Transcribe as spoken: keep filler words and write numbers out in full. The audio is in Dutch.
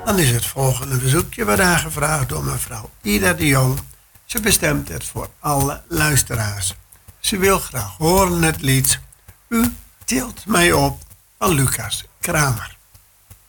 Dan is het volgende verzoekje weer aangevraagd door mevrouw Ida de Jong. Ze bestemt het voor alle luisteraars. Ze wil graag horen het lied U tilt mij op van Lucas Kramer.